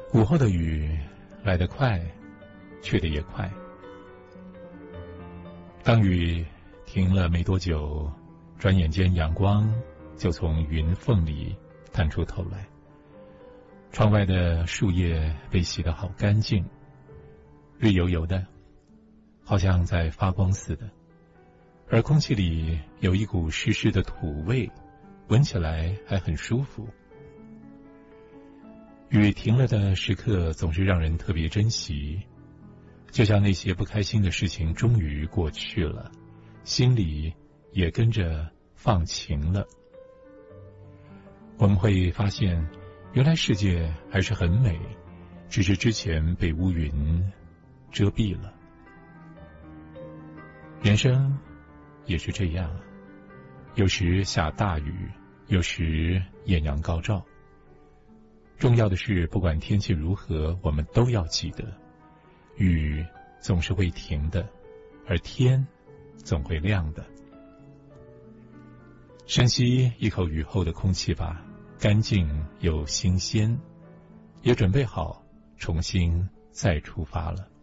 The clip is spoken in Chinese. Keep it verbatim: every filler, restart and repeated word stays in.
午后的雨来得快，去得也快。当雨停了没多久，转眼间阳光就从云缝里探出头来。窗外的树叶被洗得好干净，绿油油的，好像在发光似的。而空气里有一股湿湿的土味，闻起来还很舒服。雨停了的时刻总是让人特别珍惜，就像那些不开心的事情终于过去了，心里也跟着放晴了。我们会发现，原来世界还是很美，只是之前被乌云遮蔽了。人生也是这样，有时下大雨，有时艳阳高照。重要的是，不管天气如何，我们都要记得，雨总是会停的，而天总会亮的。深吸一口雨后的空气吧，干净又新鲜，也准备好重新再出发了。